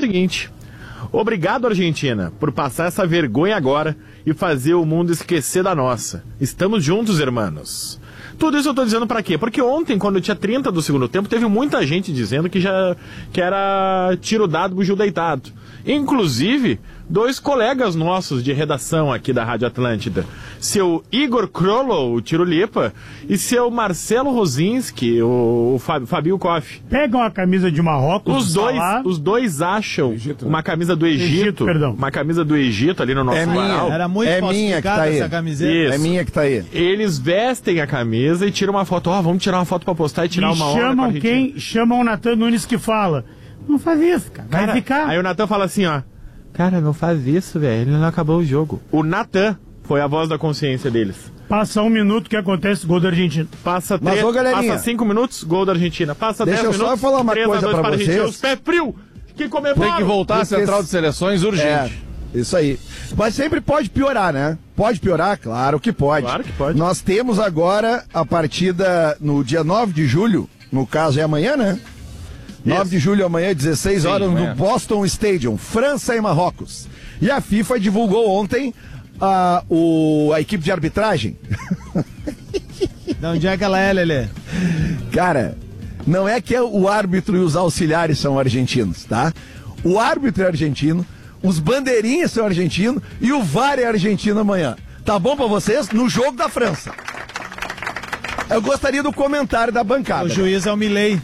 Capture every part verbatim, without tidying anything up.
seguinte: obrigado, Argentina, por passar essa vergonha agora e fazer o mundo esquecer da nossa. Estamos juntos, irmãos. Tudo isso eu tô dizendo pra quê? Porque ontem, quando tinha trinta do segundo tempo, teve muita gente dizendo que já que era tiro dado pro Gil deitado. Inclusive, dois colegas nossos de redação aqui da Rádio Atlântida, seu Igor Krolo, o Tirulipa, e seu Marcelo Rosinski, o, o Fab, Fabio Koff. Pegam a camisa de Marrocos, os dois, Salah. os dois acham Egito, né? Uma camisa do Egito, Egito perdão. uma camisa do Egito ali no nosso é varal. Era muito é minha que tá aí. Essa camiseta. Isso. É minha que tá aí. Eles vestem a camisa e tiram uma foto. Ó, oh, vamos tirar uma foto pra postar e tirar e uma onda. Chamam quem? Chamam o Natan Nunes que fala. Não faz isso, cara. Vai cara, ficar. Aí o Natan fala assim, ó. Cara, não faz isso, velho. Ele não acabou o jogo. O Natan foi a voz da consciência deles. Passa um minuto que acontece gol da Argentina. Passa, três, Mas, ô, passa cinco minutos, gol da Argentina. Passa Deixa dez eu minutos, só falar uma coisa pra vocês. Os pés frios que comemoram. Tem que voltar à central de seleções urgente. É, isso aí. Mas sempre pode piorar, né? Pode piorar? Claro que pode. Claro que pode. Nós temos agora a partida no dia nove de julho, no caso é amanhã, né? nove de julho, amanhã, dezesseis horas, no Boston Stadium, França e Marrocos. E a FIFA divulgou ontem a, o, a equipe de arbitragem. De onde é que ela é, Lelê? Cara, não é que o árbitro e os auxiliares são argentinos, tá? O árbitro é argentino, os bandeirinhas são argentinos e o V A R é argentino amanhã. Tá bom pra vocês? No jogo da França. Eu gostaria do comentário da bancada. O juiz é o Milei.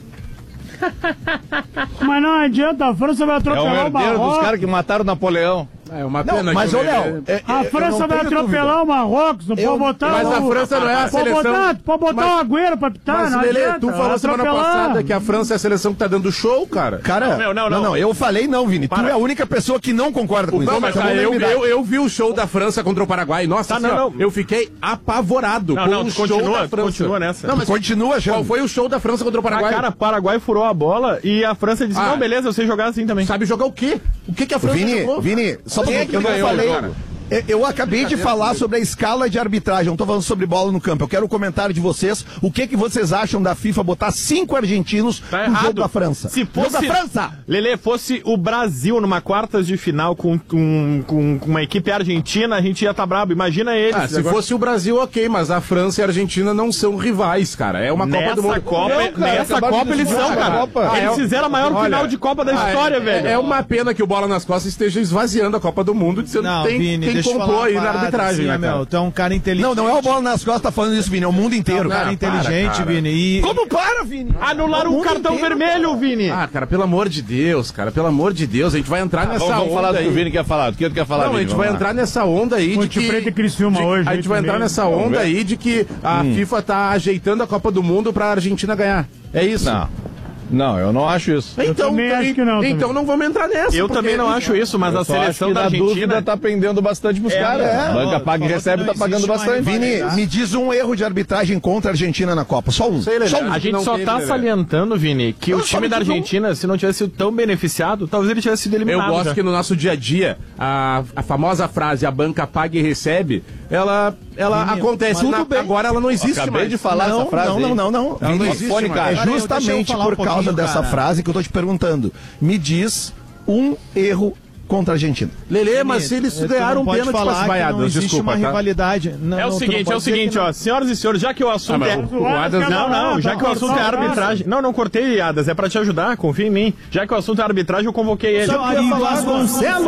Mas não adianta, a França vai atropelar é o o Marrocos. dos caras que mataram Napoleão. É uma pena. Não, mas, ô, Léo, é, a é, França vai atropelar dúvida. o Marrocos, não eu, pode botar Mas o... a França não é a seleção... Pode botar, pode botar mas, o Agüero pra pitar, mas, não Lelê, adianta. tu falou semana passada que a França é a seleção que tá dando show, cara. Cara, não, não, não, não, não eu falei não, Vini. Para. Tu é a única pessoa que não concorda com o isso. Não, mas, cara, eu, eu, eu vi o show da França contra o Paraguai. Nossa, tá, não, não. Eu fiquei apavorado não, com não, o show continua, da França. Continua nessa. Não, mas continua, já. Qual foi o show da França contra o Paraguai? Ah, cara, Paraguai furou a bola e a França disse, ah, não, beleza, eu sei jogar assim também. Sabe jogar o quê? O que que a França Vini, jogou? Vini, só Quem é que eu não ganhou, falei... cara? Eu acabei de falar sobre a escala de arbitragem, não tô falando sobre bola no campo. Eu quero o comentário de vocês. O que que vocês acham da FIFA botar cinco argentinos tá no errado. jogo da França? Se fosse, jogo da França! Lelê, fosse o Brasil numa quartas de final com, com, com, com uma equipe argentina, a gente ia estar tá brabo. Imagina eles. Ah, se agora... fosse o Brasil, ok, mas a França e a Argentina não são rivais, cara. É uma nessa Copa do Mundo. Copa, não, cara, nessa Copa eles são, cara. Copa. Eles ah, fizeram a maior olha, final de Copa da ah, história, é, velho. É uma pena que o Bola nas Costas esteja esvaziando a Copa do Mundo, dizendo não, que tem Vini, quem comprou aí na arbitragem, né, cara? Tu é um cara inteligente. Não, não é o Bola nas Costas que tá falando isso, Vini, é o mundo inteiro. É um cara cara, inteligente, para, Vini. E... Como para, Vini? Anularam um cartão inteiro, vermelho, cara. Vini. Ah, cara, pelo amor de Deus, cara, pelo amor de Deus, a gente vai entrar ah, nessa vamos, vamos onda falar do que o Vini quer falar, do que tu quer falar, Não, Vini, a gente vai lá. entrar nessa onda aí Ponte de que... Preta e Criciúma de, hoje. A gente vai entrar mesmo. nessa onda aí de que a hum. FIFA tá ajeitando a Copa do Mundo pra Argentina ganhar. É isso? Não. Não, eu não acho isso. Então, eu também então, acho que não. Então também. não vamos entrar nessa. Eu também não acho isso, mas eu a seleção da Argentina... dúvida tá pendendo bastante pros é, caras. É, a banca paga e recebe, tá pagando bastante. Vini, me diz um erro de arbitragem contra a Argentina na Copa. Só um. Sei, só um. A gente só tá salientando, Vini, que eu o time da Argentina, um... se não tivesse sido tão beneficiado, talvez ele tivesse sido eliminado. Eu gosto já. que no nosso dia a dia, a, a famosa frase, a banca paga e recebe, ela, ela Vini, acontece. Na, agora ela não existe Acabei mais. de falar não, essa frase. Não, não, não, não. Ela não existe Vini, mais. é justamente por um causa dessa cara. frase que eu tô te perguntando. Me diz um erro contra a Argentina. Lelê, mas se eles ganharam um pênalti com as vaiadas, não existe desculpa, uma tá? rivalidade. Não, é o não, seguinte, é o seguinte, ó, senhoras e senhores, já que o assunto ah, é... O, o Adas... Não, não, já que o assunto é arbitragem... Não, não cortei, Adas, é pra te ajudar, confia em mim. Já que o assunto é arbitragem, eu convoquei ele. Ari Vasconcelos!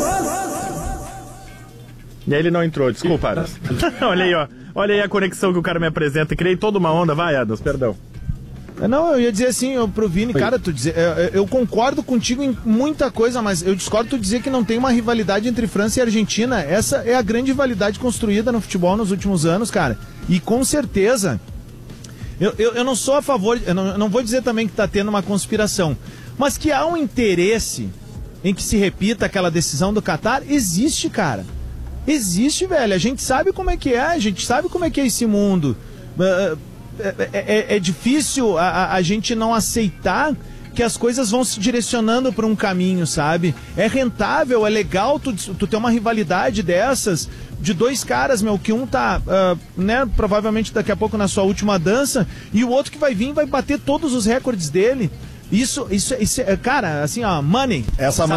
E aí ele não entrou, desculpa, Adas. Olha aí, ó. Olha aí a conexão que o cara me apresenta. Criei toda uma onda, vai, Adas, perdão. Não, eu ia dizer assim, eu, pro Vini, Oi. cara, tu dizer, eu, eu concordo contigo em muita coisa, mas eu discordo tu dizer que não tem uma rivalidade entre França e Argentina. Essa é a grande rivalidade construída no futebol nos últimos anos, cara. E com certeza, eu, eu, eu não sou a favor, eu não, eu não vou dizer também que tá tendo uma conspiração, mas que há um interesse em que se repita aquela decisão do Qatar, existe, cara. Existe, velho. A gente sabe como é que é, a gente sabe como é que é esse mundo. Uh, É, é, é difícil a, a gente não aceitar que as coisas vão se direcionando para um caminho, sabe? É rentável, é legal tu, tu ter uma rivalidade dessas, de dois caras, meu, que um tá, uh, né, provavelmente daqui a pouco na sua última dança, e o outro que vai vir vai bater todos os recordes dele. Isso, isso, isso é, cara, assim, ó, money. Essa